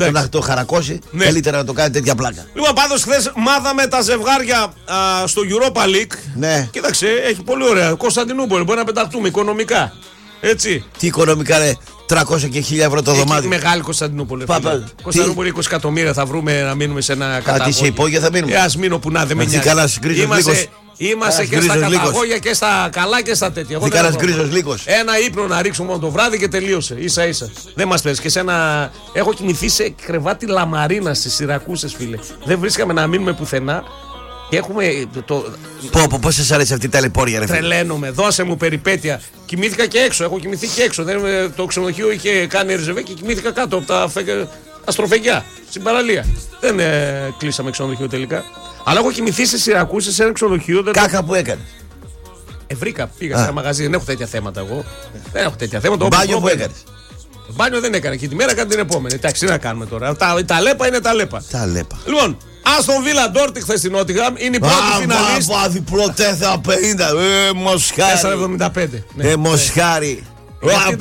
το χαρακώσει, καλύτερα να το κάνει τέτοια πλάκα. Λοιπόν, πάντως χθες μάθαμε τα ζευγάρια στο Europa League. Ναι. Κοίταξε, έχει πολύ ωραία. Κωνσταντινούπολη, μπορεί να πεταχτούμε οικονομικά. Έτσι. Τι οικονομικά, ρε, 300 και 1000 ευρώ το δωμάτιο. Μεγάλη Κωνσταντινούπολη. Κωνσταντινούπολη 20 εκατομμύρια θα βρούμε να μείνουμε σε ένα καταγόγια. Τι σε υπόγεια θα μείνουμε. Ας μείνω που να δεν με νοιάζει. Είμαστε και στα καταγόγια και στα καλά και στα τέτοια. Κανένας γκρίζος λύκος. Ένα ύπνο να ρίξουμε μόνο το βράδυ και τελείωσε. Ίσα ίσα. Δεν μας παίζει. Και σε ένα. Έχω κοιμηθεί σε κρεβάτι λαμαρίνα στις Σιρακούσες, φίλε. Δεν βρίσκαμε να μείνουμε πουθενά. Και έχουμε. Πώς σας αρέσει αυτή η ταλαιπώρια, ρε φίλε. Τρελαίνομαι. Δώσε μου περιπέτεια. Κοιμήθηκα και έξω. Έχω κοιμηθεί και έξω. Το ξενοδοχείο είχε κάνει ρεζεβέ και κοιμήθηκα κάτω από τα αστροφεγγιά. Στην παραλία. Δεν κλείσαμε ξενοδοχείο τελικά. Αλλά έχω κοιμηθεί σε Σιρακούσες σε ένα ξενοδοχείο. Κάκα που έκανε. Βρήκα, πήγα σε ένα μαγαζί. Δεν έχω τέτοια θέματα εγώ. Δεν έχω τέτοια θέματα. Μπάνιο που έκανε. Μπάνιο δεν έκανα και τη μέρα έκανε την επόμενη. Εντάξει, τι να κάνουμε τώρα. Τα λέπα είναι τα λέπα. Λοιπόν, Άστον Βίλα Ντόρτιγκ χθες στην Νότιγχαμ είναι η πρώτη φιναλίστ. Διπλό 450. Μοσχάρι. 4,75. Μοσχάρι. Γιατί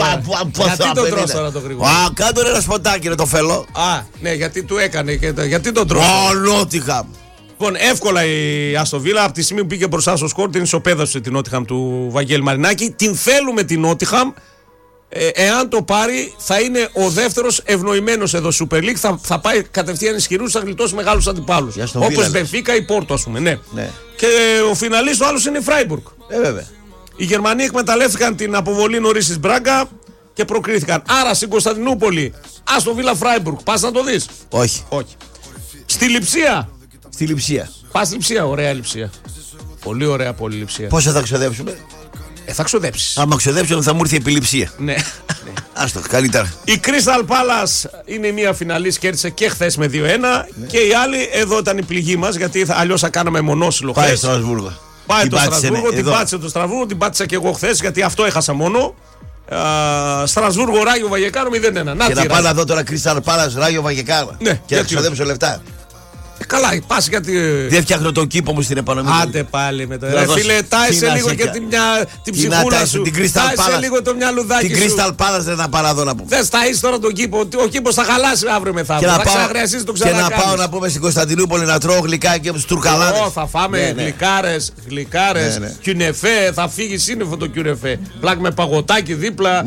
τον τρως τώρα το γρήγορα. Κάτω ένα σποτάκι να το φέλω. Ναι, γιατί του έκανε. Γιατί τον τρως. Νότιγχαμ. Λοιπόν, εύκολα η Άστον Βίλα από τη στιγμή που πήγε μπροστά στο σκορ την ισοπαίδωσε την Νότιγχαμ του Βαγγέλη Μαρινάκη. Την θέλουμε την Νότιγχαμ. Εάν το πάρει, θα είναι ο δεύτερος ευνοημένος εδώ Super League. Θα πάει κατευθείαν ισχυρούς, θα γλιτώσει μεγάλους αντιπάλους. Όπως Μπενφίκα ή Πόρτο, ας πούμε. Ναι. Και ο φιναλίστ ο άλλος είναι η Φράιμπουργκ. Βέβαια. Οι Γερμανοί εκμεταλλεύτηκαν την αποβολή νωρίς της Μπράγκα και προκρίθηκαν. Άρα στην Κωνσταντινούπολη, Άστον Βίλα Φράιμπουργκ, πας να το δεις. Όχι. Στη Λειψία. Πας Λειψία, ωραία Λειψία. Πολύ ωραία Λειψία. Πόσα θα ξοδέψουμε. Θα ξοδέψεις. Άμα ξοδέψουμε θα μου έρθει η επιληψία. Ναι. Άστο, καλύτερα. Η Crystal Palace είναι η μία φιναλής, κέρδισε και χθες με 2-1. Και η άλλη, εδώ ήταν η πληγή μας, γιατί αλλιώς θα κάναμε μονόσυλο χθες. Πάει στο Στρασβούργο. Πάει το Στρασβούργο, την πάτησε το Στρασβούργο, την πάτησα και εγώ χθες, γιατί αυτό έχασα μόνο. Στρασβούργο, Ράγιο Βαγεκάνο 0-1. Και να πάω να δω τώρα Crystal Palace, Ράγιο Βαγεκάνο. Ναι, και να ξοδέψω λεφτά. Καλά, πας γιατί. Δεν φτιάχνω τον κήπο μου στην επανομή. Άντε πάλι με το. Φίλε, τάισε λίγο και την ψυχούλα σου. Τάισε λίγο το μυαλουδάκι σου. Την Crystal Palace δεν θα παραδώ να πούμε. Δεν ταΐσει τώρα τον κήπο. Ο κήπος θα χαλάσει αύριο μεθαύριο. Θα ξαναχρειαστείς το ξανακάνεις. Και να πάω να πούμε στην Κωνσταντινούπολη να τρώω γλυκά και από τους τουρκαλάδες. Θα φάμε γλυκάρες, κιουνεφέ. Θα φύγει σύννεφο το κιουνεφέ. Πλάκ με παγωτάκι δίπλα.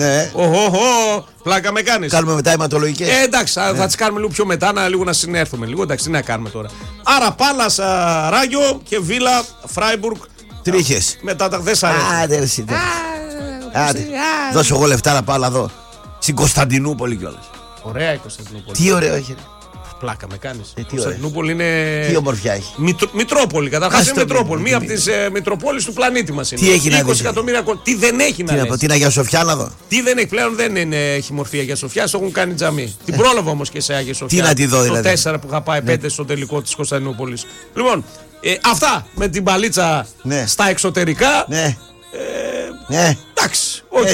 Πλάκα με κάνεις. Κάνουμε μετά αιματολογικές. Εντάξει, θα τις κάνουμε λίγο πιο μετά, λίγο να συνέρθουμε. Λίγο εντάξει, τι να κάνουμε τώρα. Άρα Πάλας Ράγιο και Βίλα Φράιμπουργκ. Τρίχες. Μετά τα δεν σ' αρέσει. Άντε. Δώσω εγώ λεφτά να πάω να δω. Στην Κωνσταντινούπολη κιόλας. Ωραία η Κωνσταντινούπολη. Τι ωραίο έχει. Πλάκα με κάνεις. Η Κωνσταντινούπολη είναι. Τι ομορφιά έχει. Μητρόπολη, καταρχάς είναι Μητρόπολη. Μία από τις Μητροπόλεις του πλανήτη μας είναι. Τι έχει να δει. 20 εκατομμύρια. Τι δεν έχει να δει. Την Αγία Σοφιά να δω. Τι δεν έχει πλέον, δεν έχει μορφή Αγία Σοφιά, το έχουν κάνει τζαμί. Την πρόλαβα όμως και σε Αγία Σοφιά. Τι να τη δω δηλαδή. Το 4 που είχα πάει 5 στο τελικό της Κωνσταντινούπολης. Λοιπόν, αυτά με την παλίτσα στα εξωτερικά. Εντάξει, οκ.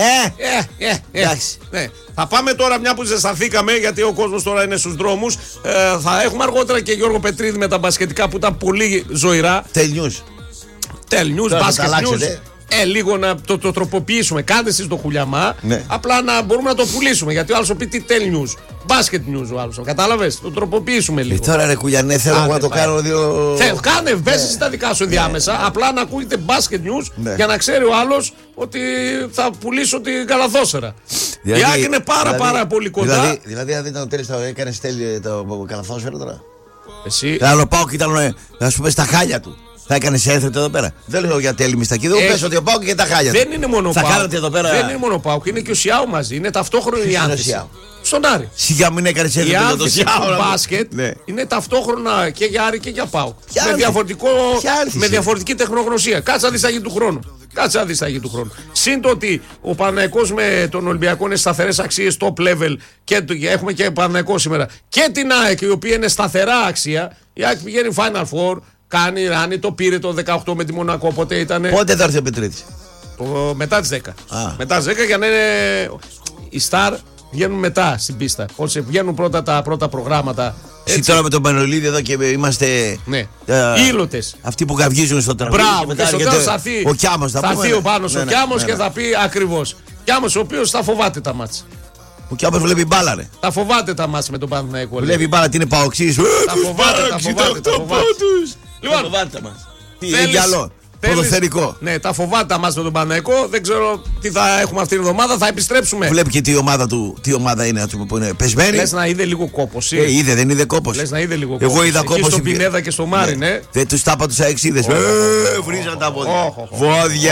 Θα πάμε τώρα, μια που ζεσταθήκαμε, γιατί ο κόσμος τώρα είναι στους δρόμους. Θα έχουμε αργότερα και Γιώργο Πετρίδη με τα μπασκετικά που ήταν πολύ ζωηρά. Tel news, basket news. Λίγο να το τροποποιήσουμε. Κάντε εσείς το χουλιαμά. Απλά να μπορούμε να το πουλήσουμε. Γιατί ο άλλος πει τι Tel news. Basket news ο άλλος. Κατάλαβες. Το τροποποιήσουμε λίγο. Τώρα ρε κουλιανέ, θέλω να το κάνω δύο. Κάνε, βες εσύ τα δικά σου διάμεσα. Απλά να ακούγεται basket news για να ξέρει ο άλλος ότι θα πουλήσω την Καλαθόσερα. Η Άκη είναι πάρα πολύ κοντά. Δηλαδή, αν ήταν ο Τέλης, θα έκανε το Καλαθόσερα τώρα. Εσύ. Θα πάω και ήταν, α πούμε, στα χάλια του. Θα έκανε έθρετο εδώ πέρα. Δεν λέω για Τέλη Μιστακίδου. Πες ότι ο Πάουκ και τα χάλια. Δεν είναι μόνο ο Πάουκ. Δεν είναι μόνο ο Πάουκ, είναι και ο Σιάου μαζί. Είναι ταυτόχρονα η άνθηση. Στον Άρη. Σιγά μην έκανε έθρετο. Η άνθηση του μπάσκετ είναι ταυτόχρονα και για Άρη και για Πάουκ. Με διαφορετική τεχνογνωσία. Κάτσε να δεις θα γίνει του χρόνου. Συν το ότι ο Παναθηναϊκός με τον Ολυμπιακό είναι σταθερές αξίες top level και έχουμε και Παναθηναϊκό σήμερα. Και την ΑΕΚ η οποία είναι σταθερά αξία. Η ΑΕΚ πηγαίνει Final Four. Κάνει ράνι, το πήρε το 18 με τη Μονακό. Πότε ήτανε. Πότε θα έρθει ο Πετρίδης. Μετά τις 10. Μετά τις 10 για να είναι. Οι Star βγαίνουν μετά στην πίστα. Όσοι βγαίνουν πρώτα τα πρώτα προγράμματα. Εσύ τώρα με τον Πανολίδη εδώ και είμαστε. Ναι. Ήλωτες. Αυτοί που καυγίζουν στο τραγούδι. Μπράβο, και στο τέλος θα έρθει ο Κιάμος. Θα έρθει ο Πάνος ο Κιάμος και θα πει ακριβώς. Κιάμος ο οποίος θα φοβάται τα μάτσα. Ο Κιάπος βλέπει μπάλα, ρε. Τα φοβάται τα μάτς με τον Παναθηναϊκό. Βλέπει μπάλα, τι είναι παοξής. Τα φοβάται. Λοιπόν, φοβάται τα μάτς. Τι είναι κι άλλο. Ποδοσφαιρικό. Ναι, τα φοβάται μας με τον Παναθηναϊκό. Δεν ξέρω τι θα έχουμε αυτή την εβδομάδα. Θα επιστρέψουμε. Βλέπει και τι ομάδα είναι, που είναι πεσμένη. Λες να είδε λίγο κόπος. Είδε, δεν είδε κόπος. Λες να είδε λίγο κόπος. Εγώ είδα κόπος. Στον Πινέδα και στο Μάρι, ναι. Δεν τους τάπα τους αεξίδες. Βρίζαν τα πόδια. Βόδια.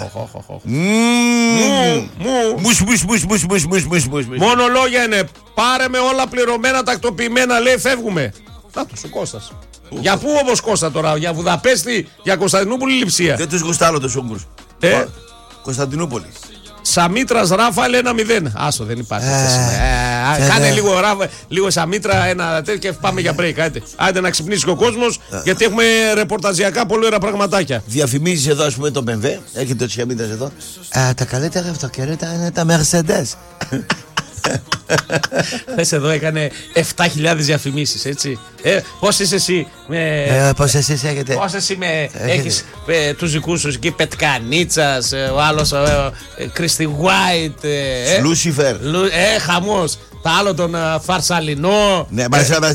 Μόνο λόγια είναι. Πάρε με όλα πληρωμένα, τακτοποιημένα. Λέει φεύγουμε. Νάτος ο Κώστας. Για πού όμως Κώστα τώρα, για Βουδαπέστη, για Κωνσταντινούπολη, Λειψία. Δεν τους γουστάρω τους Ούγγρους. Κωνσταντινούπολη. Σαμίτρας Ράφαλ 1-0. Άσο, δεν υπάρχει. Κάνε λίγο Σαμίτρα ένα τέτοιο και πάμε για break. Άντε να ξυπνήσει και ο κόσμος, γιατί έχουμε ρεπορταζιακά πολύ ωραία πραγματάκια. Διαφημίζεις εδώ, ας πούμε, το BMW. Έχετε το Σαμίτρας εδώ. Τα καλύτερα αυτοκίνητα είναι τα Mercedes. Θες εδώ έκανε 7.000 διαφημίσεις, έτσι. Πώς είσαι εσύ πώς εσείς έχετε. Πώς εσύ έχεις τους δικούς σου εκεί, Πετκανίτσας, ο άλλος Κρίστι Γουάιτ, Λούσιφερ. Χαμός. Τα άλλο τον Φαρσαλινό. Ναι,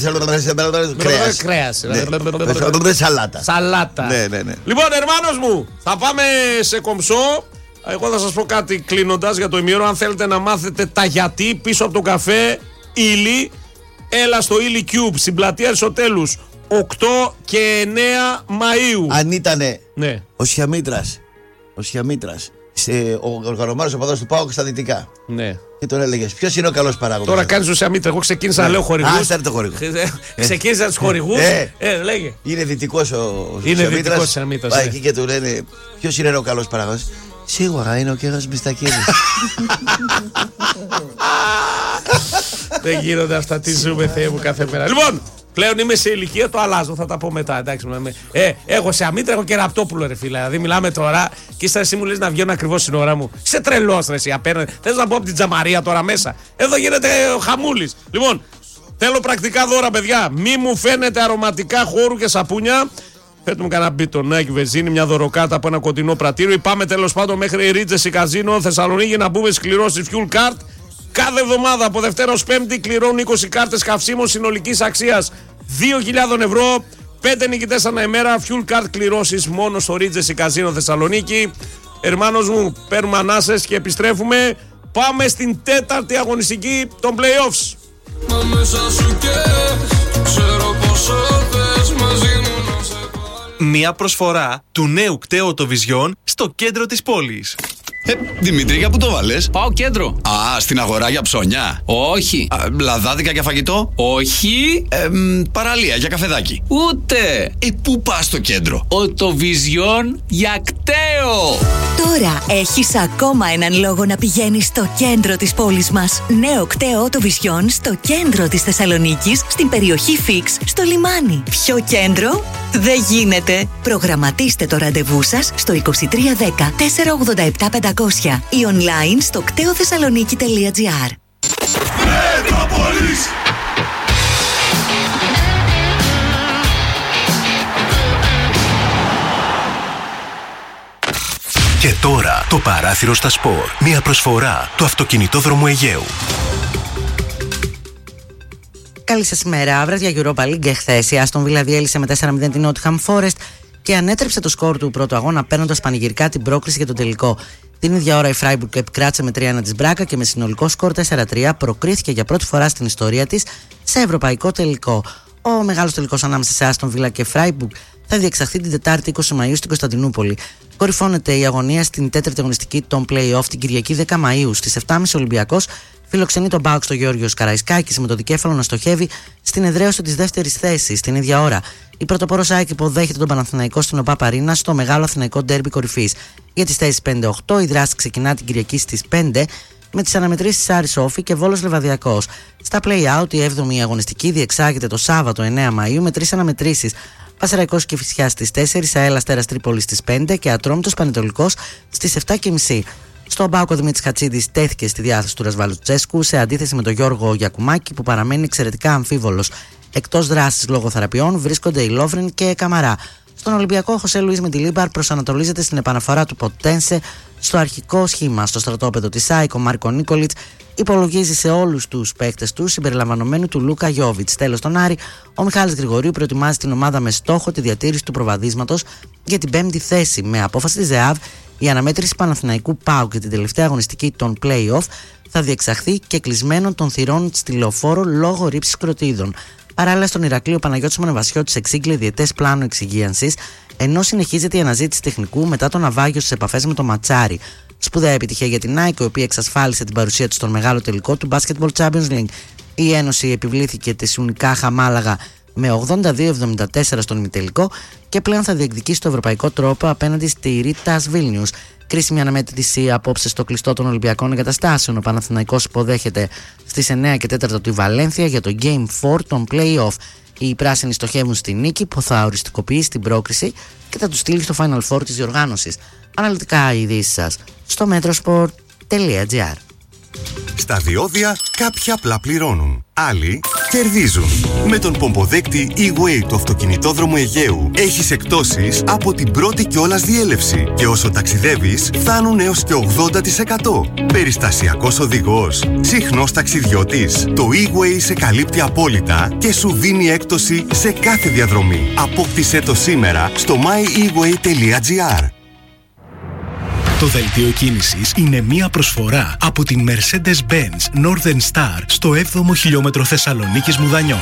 κρέας. Σαλάτα. Λοιπόν, ερμάνος μου, θα πάμε σε κομψό. Εγώ θα σας πω κάτι κλείνοντας για το ημίωρο. Αν θέλετε να μάθετε τα γιατί πίσω από τον καφέ Ήλι, έλα στο Ήλι Cube στην πλατεία Αριστοτέλους 8 και 9 Μαΐου. Αν ήτανε ναι. ο Σιαμίτρας, ο οργανωμένος οπαδός του ΠΑΟΚ στα δυτικά. Ναι. Και τον έλεγες, ποιος είναι ο καλός παράγοντας. Τώρα κάνεις ο Σιαμίτρα. Εγώ ξεκίνησα να λέω χορηγούς. Το χορηγό. Ξεκίνησα τους χορηγούς. Λέγε. Είναι δυτικός ο Σιαμίτρας. Πάει εκεί και του λένε, ποιος είναι ο καλός παράγοντας. Σίγουρα είναι ο κύριος Μιστακίδης. Δεν γίνονται αυτά, τι ζούμε Θεέ μου κάθε μέρα. Λοιπόν, πλέον είμαι σε ηλικία, το αλλάζω, θα τα πω μετά. Εντάξει, έχω σε Αμήτρα, έχω και Ραπτόπουλο, ρε φίλε. Δηλαδή, μιλάμε τώρα και ύστερα εσύ μου λες να βγαίνω ακριβώς στην ώρα μου. Είσαι τρελός, ρε εσύ απέναντι. Θες να πω από την Τζαμαρία τώρα μέσα. Εδώ γίνεται ο χαμούλης. Λοιπόν, θέλω πρακτικά δώρα, παιδιά. Μη μου φαίνεται αρωματικά χώρου και σαπούνια. Φέτο μου κανένα μπιτονάκι, βενζίνη, μια δωροκάτα από ένα κοντινό πρατήριο. Πάμε τέλος πάντων μέχρι Ρίτζεση Καζίνο Θεσσαλονίκη να μπούμε στις κληρώσεις Fuel Card. Κάθε εβδομάδα από Δευτέρα ως Πέμπτη κληρώνουν 20 κάρτες καυσίμων συνολικής αξίας 2.000 ευρώ. 5 νικητές ανά ημέρα. Fuel Card κληρώσεις μόνο στο Ρίτζεση Καζίνο Θεσσαλονίκη. Ερμάνος μου, παίρνουμε ανάσες και επιστρέφουμε. Πάμε στην τέταρτη αγωνιστική των playoffs. Μια προσφορά του νέου κταίου Οτοβιζιόν στο κέντρο της πόλης. Δημήτρη, για πού το βάλες? Πάω κέντρο. Στην αγορά για ψώνια. Όχι. Λαδάδικα για φαγητό. Όχι. Παραλία για καφεδάκι. Ούτε. Πού πας στο κέντρο? Οτοβιζιόν για κταίο. Τώρα έχεις ακόμα έναν λόγο να πηγαίνεις στο κέντρο της πόλης μας. Νέο κταίο Οτοβιζιόν στο κέντρο της Θεσσαλονίκης, στην περιοχή Φίξ, στο λιμάνι. Πιο κέντρο δεν γίνεται. Προγραμματίστε το ραντεβού σας στο 2310 487 500 ή online στο κτεοθεσσαλονίκη.gr. Και τώρα το παράθυρο στα σπορ. Μια προσφορά του αυτοκινητόδρομου Αιγαίου. Καλή σας ημέρα. Βράδια Europa League εχθές. Η Aston Villa διέλυσε με 4-0 την Nottingham Forest και ανέτρεψε το σκορ του πρώτου αγώνα, παίρνοντας πανηγυρικά την πρόκριση για τον τελικό. Την ίδια ώρα η Freiburg επικράτησε με 3-1 της Μπράκα και με συνολικό σκορ 4-3 προκρίθηκε για πρώτη φορά στην ιστορία της σε ευρωπαϊκό τελικό. Ο μεγάλος τελικός ανάμεσα σε Aston Villa και Freiburg θα διεξαχθεί την Τετάρτη 20 Μαΐου στην Κωνσταντινούπολη. Κορυφώνεται η αγωνία στην τέταρτη αγωνιστική των play-off την Κυριακή 10 Μαΐου. Στις 7.30 Ολυμπιακός φιλοξενεί τον ΠΑΟΚ στο Γεώργιος Καραϊσκάκης με το δικέφαλο να στοχεύει στην εδραίωση της δεύτερης θέσης. Την ίδια ώρα η πρωτοπόρος ΑΕΚ υποδέχεται τον Παναθηναϊκό στην ΟΠΑΠ Αρίνα στο μεγάλο αθηναϊκό ντέρμπι κορυφής. Για τις θέσεις 5-8 η δράση ξεκινά την Κυριακή στις 5 με τις αναμετρήσεις Άρης Όφη και Βόλος Λεβαδιακός. Στα play-out η 7η αγωνιστική διεξάγεται το Σάββατο 9 Μαΐου με 3 αναμετρήσεις. Πασαραϊκός και Φυσιά στις 4, ΑΕΛ Αστέρας Τρίπολης στις 5 και Ατρόμητος Πανετολικός στις 7.30. Στον ΠΑΟΚ ο Δημήτρης Χατσίδης τέθηκε στη διάθεση του Ρασβάλου Τσέσκου σε αντίθεση με τον Γιώργο Γιακουμάκη που παραμένει εξαιρετικά αμφίβολος. Εκτός δράσης λόγω θεραπείων βρίσκονται η Λόβριν και Καμαρά. Στον Ολυμπιακό, ο Χωσέ Λουίς Μεντιλίμπαρ προσανατολίζεται στην επαναφορά του Ποτένσε στο αρχικό σχήμα. Στο στρατόπεδο της ΑΕΚ, ο Μάρκο Νίκολιτς υπολογίζει σε όλους τους παίκτες του, συμπεριλαμβανομένου του Λούκα Γιόβιτς. Τέλος, τον Άρη, ο Μιχάλης Γρηγορίου προετοιμάζει την ομάδα με στόχο τη διατήρηση του προβαδίσματος για την 5η θέση. Με απόφαση της ΔΕΑΒ, η αναμέτρηση Παναθηναϊκού ΠΑΟΚ και την τελευταία αγωνιστική των play-off θα διεξαχθεί και κλεισμένων των θυρών στη Λεωφόρο λόγω ρήψης κροτίδων. Παράλληλα, στον Ηρακλείο, ο Παναγιώτης Μονεβασιώτης εξήγηλε διετές πλάνο εξυγίανσης, ενώ συνεχίζεται η αναζήτηση τεχνικού μετά το ναυάγιο στις επαφές με το Ματσάρι. Σπουδαία επιτυχία για την Nike, η οποία εξασφάλισε την παρουσία του στον μεγάλο τελικό του Basketball Champions League. Η Ένωση επιβλήθηκε τη Σουνικά Μάλαγα με 82-74 στον ημιτελικό και πλέον θα διεκδικήσει το ευρωπαϊκό τρόπο απέναντι στη Ρίτα Βίλνιους. Κρίσιμη αναμέτρηση απόψε στο κλειστό των Ολυμπιακών Εγκαταστάσεων. Ο Παναθηναϊκός υποδέχεται στις 9 και 4 τη Βαλένθια για το Game 4 των play-off. Οι πράσινοι στοχεύουν στη νίκη που θα οριστικοποιήσει την πρόκριση και θα του στείλει στο Final Four της διοργάνωσης. Αναλυτικά οι ειδήσεις σας στο metrosport.gr. Στα διόδια κάποιοι απλά πληρώνουν, άλλοι κερδίζουν. Με τον πομποδέκτη E-Way του αυτοκινητόδρομου Αιγαίου έχεις εκπτώσεις από την πρώτη κιόλας διέλευση και όσο ταξιδεύεις φτάνουν έως και 80%. Περιστασιακός οδηγός, συχνός ταξιδιώτης. Το E-Way σε καλύπτει απόλυτα και σου δίνει έκπτωση σε κάθε διαδρομή. Απόκτησέ το σήμερα στο myeWay.gr. Το δελτίο κίνησης είναι μία προσφορά από την Mercedes-Benz Northern Star στο 7ο χιλιόμετρο Θεσσαλονίκης Μουδανιών.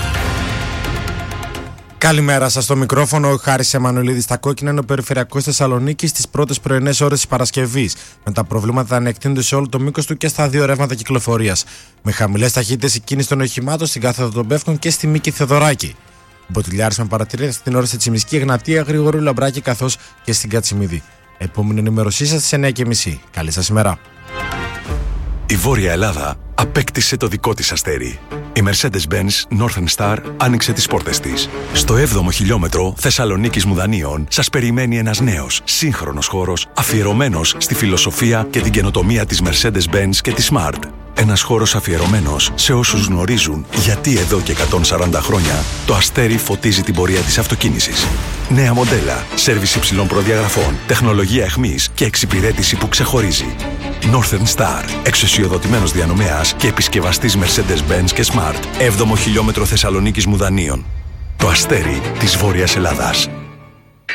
Καλημέρα σας στο μικρόφωνο. Ο Χάρης Εμμανουηλίδης στα κόκκινα είναι ο περιφερειακός Θεσσαλονίκης στις πρώτες πρωινές ώρες της Παρασκευής. Με τα προβλήματα να εκτείνονται σε όλο το μήκος του και στα δύο ρεύματα κυκλοφορίας. Με χαμηλές ταχύτητες η κίνηση των οχημάτων στην κάθοδο των Πεύκων και στη Μίκη Θεοδωράκη. Μποτιλιάρης με παρατηρία στην ώρα στη Τσιμισκή, Εγνατία, Γρηγορίου Λαμπράκη καθώς και στην Κατσιμίδη. Επόμενη ενημερωσή σας στις 9:30. Καλή σας ημέρα. Η Βόρεια Ελλάδα απέκτησε το δικό της αστέρι. Η Mercedes-Benz Northern Star άνοιξε τις πόρτες της. Στο 7ο χιλιόμετρο Θεσσαλονίκης Μουδανίων σας περιμένει ένας νέος, σύγχρονος χώρος αφιερωμένος στη φιλοσοφία και την καινοτομία της Mercedes-Benz και της Smart. Ένας χώρος αφιερωμένος σε όσους γνωρίζουν γιατί εδώ και 140 χρόνια το αστέρι φωτίζει την πορεία της αυτοκίνησης. Νέα μοντέλα, σέρβις υψηλών προδιαγραφών, τεχνολογία εχμής και εξυπηρέτηση που ξεχωρίζει. Northern Star, εξουσιοδοτημένος διανομέας και επισκευαστής Mercedes-Benz και Smart. 7ο χιλιόμετρο Θεσσαλονίκης Μουδανίων. Το αστέρι της Βόρειας Ελλάδας.